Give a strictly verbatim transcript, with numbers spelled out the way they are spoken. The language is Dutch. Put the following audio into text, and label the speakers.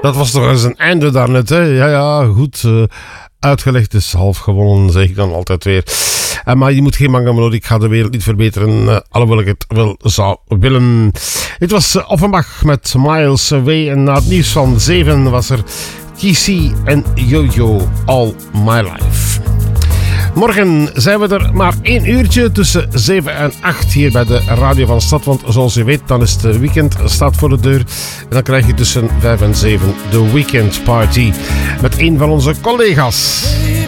Speaker 1: Dat was toch eens een einde daarnet, hè? Ja, ja, goed. Uh, uitgelegd is half gewonnen, zeg ik dan altijd weer. Uh, maar je moet geen bang hebben, ik ga de wereld niet verbeteren, uh, alhoewel ik het wel zou willen. Dit was uh, Offenbach met Miles Away. En na het nieuws van zeven was er T C en Yo-Yo All My Life. Morgen zijn we er maar één uurtje tussen zeven en acht hier bij de Radio van Stad. Want zoals u weet, dan is het weekend staat voor de deur. En dan krijg je tussen vijf en zeven de Weekend Party met een van onze collega's.